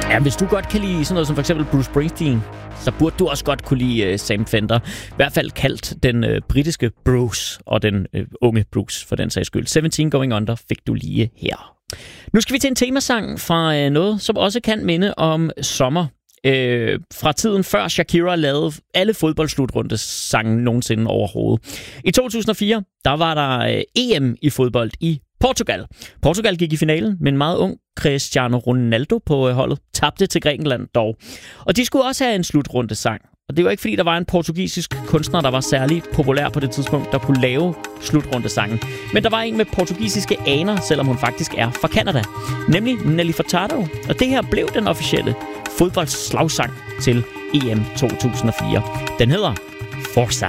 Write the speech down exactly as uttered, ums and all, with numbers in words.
Ja, hvis du godt kan lide sådan noget som for eksempel Bruce Springsteen, så burde du også godt kunne lide uh, Sam Fender. I hvert fald kaldt den uh, britiske Bruce, og den uh, unge Bruce for den sags skyld. sytten Going Under fik du lige her. Nu skal vi til en temasang fra uh, noget, som også kan minde om sommer. Uh, fra tiden før Shakira lavede alle fodboldslutrundesange nogensinde overhovedet. I to tusind og fire, der var der uh, E M i fodbold i Portugal. Portugal gik i finalen, men en meget ung Cristiano Ronaldo på holdet tabte til Grækenland dog. Og de skulle også have en slutrundesang. Og det var ikke fordi, der var en portugisisk kunstner, der var særlig populær på det tidspunkt, der kunne lave slutrundesangen. Men der var en med portugisiske aner, selvom hun faktisk er fra Canada. Nemlig Nelly Furtado. Og det her blev den officielle fodboldslagsang til E M to tusind og fire. Den hedder Forza.